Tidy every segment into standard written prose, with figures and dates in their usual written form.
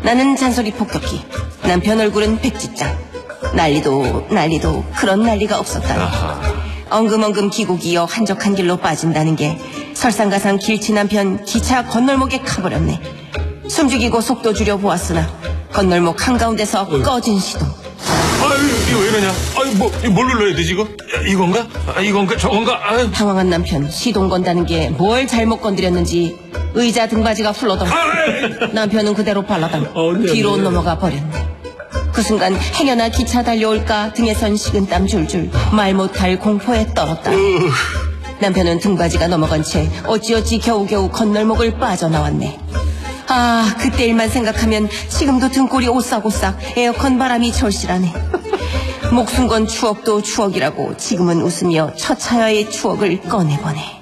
나는 잔소리 폭격기, 남편 얼굴은 백지장. 난리도 그런 난리가 없었다. 엉금엉금 기고기어 한적한 길로 빠진다는 게 설상가상 길치 남편 기차 건널목에 가버렸네. 숨죽이고 속도 줄여 보았으나 건널목 한가운데서 꺼진 시동. 이거 왜 이러냐? 뭘 눌러야 되지 이거? 이건가? 이건가? 저건가? 당황한 남편, 시동 건다는 게 뭘 잘못 건드렸는지 의자 등받이가 훌러덩. 남편은 그대로 발라당 뒤로 넘어가 버렸네. 그 순간 행여나 기차 달려올까 등에선 식은땀 줄줄 말 못할 공포에 떨었다. 남편은 등받이가 넘어간 채 어찌어찌 겨우겨우 건널목을 빠져나왔네. 그때 일만 생각하면 지금도 등골이 오싹오싹 에어컨 바람이 절실하네. 목숨 건 추억도 추억이라고 지금은 웃으며 처차야의 추억을 꺼내보네.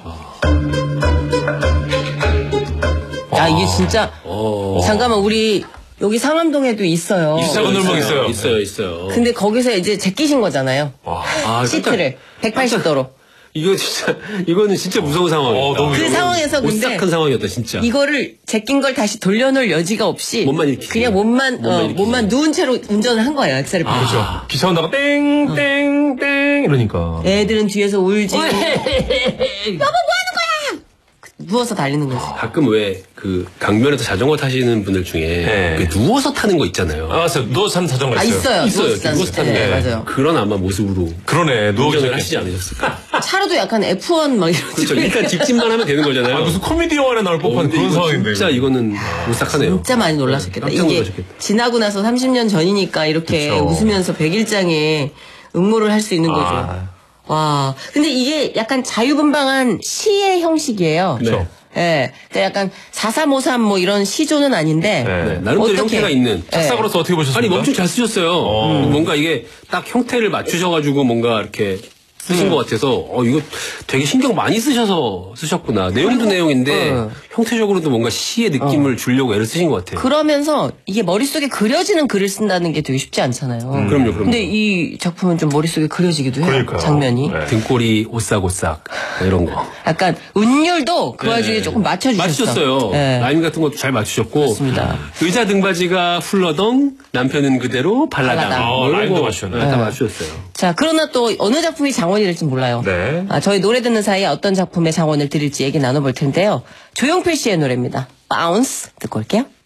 이게 진짜 잠깐만, 우리 여기 상암동에도 있어요. 건널목 있어요. 근데 거기서 이제 제끼신 거잖아요. 시트를 180도로. 이거는 진짜 무서운 상황이었다. 그 상황에서 근데 오싹한 상황이었다 진짜. 이거를 제낀 걸 다시 돌려놓을 여지가 없이 몸만 이렇게 그냥 몸만 누운 채로 운전을 한 거예요. 엑셀을 밟으죠. 기차 온다가 땡땡땡 이러니까 애들은 뒤에서 울지. 여보 뭐 하는 거야? 누워서 달리는 거지. 가끔 왜 그 강변에서 자전거 타시는 분들 중에 그 누워서 타는 거 있잖아요. 맞아요. 누워서 타는 자전거 있어요. 있어요. 누워서 타는 거. 맞아요. 그런 아마 모습으로 그러네. 누워서 운전을 하시지 않으셨을까? 차로도 약간 F1 막 이런. 그렇죠. 일단 직진만 하면 되는 거잖아요. 무슨 코미디 영화에 나올 법한 그런 상황인데. 진짜 이거는 오싹하네요. 진짜 많이 놀라셨겠다. 깜짝 이게 놀라셨겠다. 지나고 나서 30년 전이니까 이렇게 그쵸. 웃으면서 백일장에 응모를 할 수 있는 거죠. 와, 근데 이게 약간 자유분방한 시의 형식이에요. 그렇죠. 예, 그러니까 약간 4353 뭐 이런 시조는 아닌데 나름대로 어떻게, 형태가 있는 작사가로서 어떻게 보셨습니까? 아니 엄청 잘 쓰셨어요. 뭔가 이게 딱 형태를 맞추셔가지고 뭔가 이렇게 쓰신 것 같아서 이거 되게 신경 많이 쓰셔서 쓰셨구나. 내용도 내용인데 형태적으로도 뭔가 시의 느낌을 주려고 애를 쓰신 것 같아요. 그러면서 이게 머릿속에 그려지는 글을 쓴다는 게 되게 쉽지 않잖아요. 그럼요. 근데 이 작품은 좀 머릿속에 그려지기도 해요. 그러니까요. 장면이. 네. 등골이 오싹오싹 이런 거. 약간 운율도 그 와중에 조금 맞추셨어요. 네. 라임 같은 것도 잘 맞추셨고. 그렇습니다. 의자 등받이가 훌러덩 남편은 그대로 발라당. 라임도 맞추셨네. 다 맞추셨어요. 자, 그러나 또 어느 작품이 장원이 될지 몰라요. 네. 저희 노래 듣는 사이에 어떤 작품의 장원을 드릴지 얘기 나눠볼 텐데요. 조용필 씨의 노래입니다. 바운스 듣고 올게요.